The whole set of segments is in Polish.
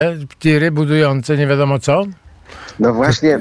tiry budujące nie wiadomo co? No właśnie,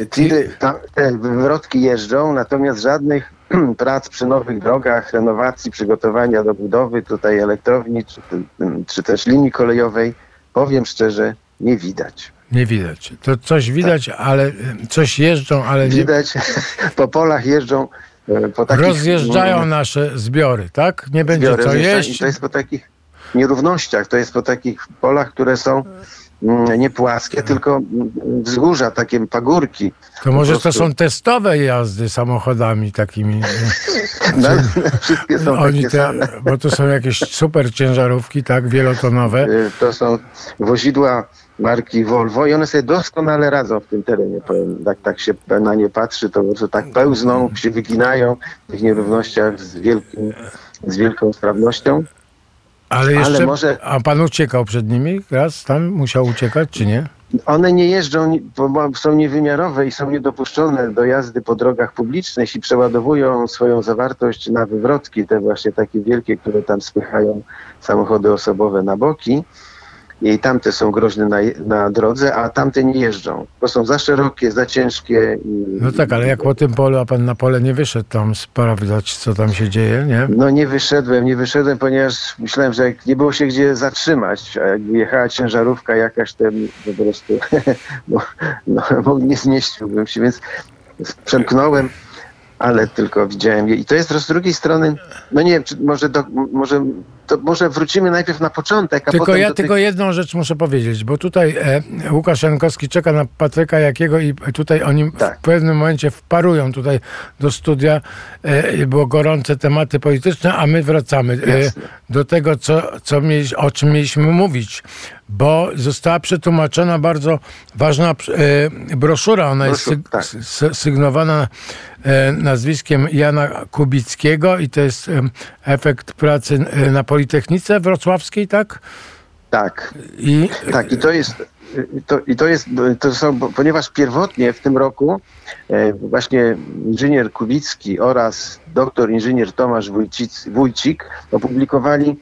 te wywrotki jeżdżą, natomiast żadnych prac przy nowych drogach, renowacji, przygotowania do budowy tutaj elektrowni, czy też linii kolejowej, powiem szczerze, nie widać. Nie widać. To coś widać, ale coś jeżdżą, ale nie... Widać, po polach jeżdżą, po takich... Rozjeżdżają nasze zbiory, tak? Nie będzie co jeść. I to jest po takich nierównościach, to jest po takich polach, które są nie płaskie, tylko wzgórza, takie pagórki. To może to są testowe jazdy samochodami takimi. Wszystkie są takie same. Bo to są jakieś super ciężarówki, tak, wielotonowe. To są wozidła marki Volvo i one sobie doskonale radzą w tym terenie. Tak się na nie patrzy, to po prostu tak pełzną, się wyginają w tych nierównościach z wielką sprawnością. Ale jeszcze, a pan uciekał przed nimi? Raz tam musiał uciekać, czy nie? One nie jeżdżą, bo są niewymiarowe i są niedopuszczone do jazdy po drogach publicznych, jeśli przeładowują swoją zawartość na wywrotki, te właśnie takie wielkie, które tam spychają samochody osobowe na boki. I tamte są groźne na drodze, a tamte nie jeżdżą, bo są za szerokie, za ciężkie. No tak, ale jak po tym polu, a pan na pole nie wyszedł tam sprawdzać, co tam się dzieje, nie? No nie wyszedłem, ponieważ myślałem, że jak nie było się gdzie zatrzymać, a jak jechała ciężarówka jakaś, to po prostu nie zmieściłbym się, więc przemknąłem, ale tylko widziałem je. I to jest z drugiej strony, no nie wiem, czy może wrócimy najpierw na początek, a potem ja tylko jedną rzecz muszę powiedzieć, bo tutaj Łukasz Jankowski czeka na Patryka Jakiego i tutaj oni w pewnym momencie wparują tutaj do studia, było gorące tematy polityczne, a my wracamy do tego, o czym mieliśmy mówić, bo została przetłumaczona bardzo ważna broszura, ona jest sygnowana nazwiskiem Jana Kubickiego i to jest efekt pracy na Politechnice Wrocławskiej, tak? Tak. Ponieważ pierwotnie w tym roku właśnie inżynier Kubicki oraz doktor inżynier Tomasz Wójcik opublikowali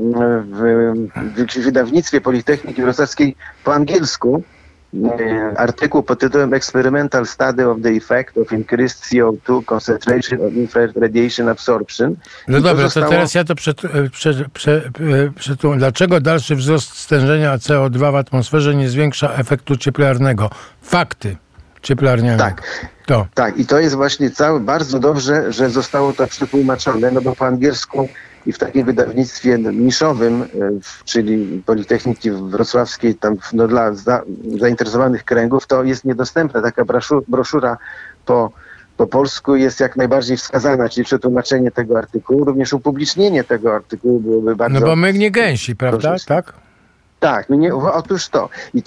w wydawnictwie Politechniki Wrocławskiej po angielsku artykuł pod tytułem Experimental Study of the Effect of Increased CO2 Concentration on Infrared Radiation Absorption. No dobra, to teraz ja to przetłumaczę. Dlaczego dalszy wzrost stężenia CO2 w atmosferze nie zwiększa efektu cieplarnego? Fakty cieplarniane. Tak, i to jest właśnie bardzo dobrze, że zostało to przetłumaczone, no bo po angielsku i w takim wydawnictwie niszowym, czyli Politechniki Wrocławskiej, tam dla zainteresowanych kręgów, to jest niedostępna. Taka broszura po polsku jest jak najbardziej wskazana, czyli przetłumaczenie tego artykułu, również upublicznienie tego artykułu byłoby bardzo... No bo my nie gęsi, prawda? Tak? Tak, otóż to. I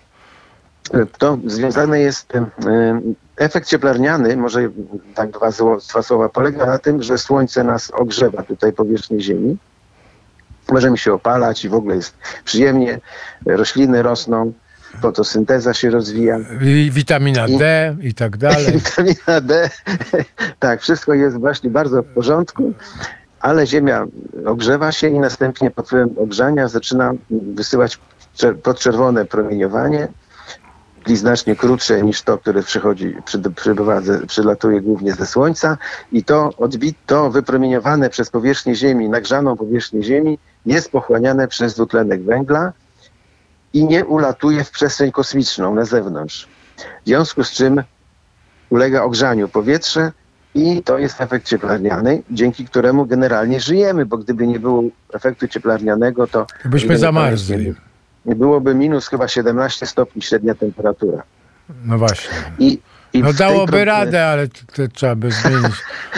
to związane jest... Efekt cieplarniany, może tak dwa słowa, polega na tym, że słońce nas ogrzewa tutaj powierzchnię Ziemi. Możemy się opalać i w ogóle jest przyjemnie. Rośliny rosną, fotosynteza się rozwija. Witamina D i tak dalej. Witamina D. Tak, wszystko jest właśnie bardzo w porządku, ale Ziemia ogrzewa się i następnie pod wpływem ogrzania zaczyna wysyłać podczerwone promieniowanie, znacznie krótsze niż to, które przylatuje głównie ze Słońca i to wypromieniowane przez powierzchnię Ziemi, nagrzaną powierzchnię Ziemi jest pochłaniane przez dwutlenek węgla i nie ulatuje w przestrzeń kosmiczną na zewnątrz. W związku z czym ulega ogrzaniu powietrze i to jest efekt cieplarniany, dzięki któremu generalnie żyjemy, bo gdyby nie było efektu cieplarnianego, to byśmy zamarzli. Byłoby minus chyba 17 stopni średnia temperatura. No właśnie. I dałoby radę, ale to trzeba by zmienić.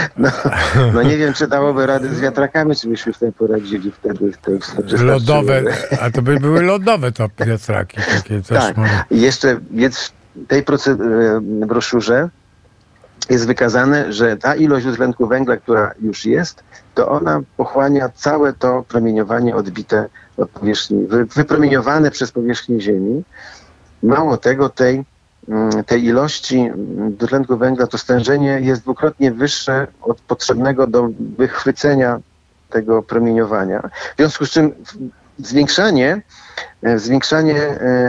No nie wiem, czy dałoby radę z wiatrakami, czy byśmy sobie poradzili wtedy. Lodowe, a to by były lodowe to wiatraki. Takie tak. I jeszcze w tej broszurze jest wykazane, że ta ilość dwutlenku węgla, która już jest, to ona pochłania całe to promieniowanie odbite od powierzchni, wypromieniowane przez powierzchnię Ziemi. Mało tego, tej ilości dwutlenku węgla, to stężenie jest dwukrotnie wyższe od potrzebnego do wychwycenia tego promieniowania. W związku z czym zwiększanie